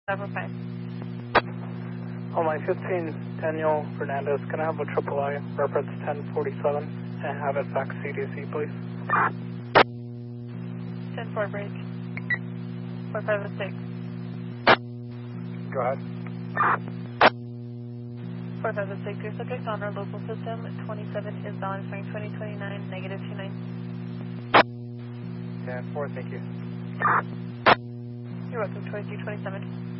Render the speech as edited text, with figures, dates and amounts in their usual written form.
545. On my 15 Daniel Fernandez, can I have a triple I reference 1047 and have it fax CDC, please? 10-4 break. 4506. Go ahead. 4506, your subject on our local system, 27 is on, showing 2029, negative 29. 10-4, thank you. You're welcome, 2327.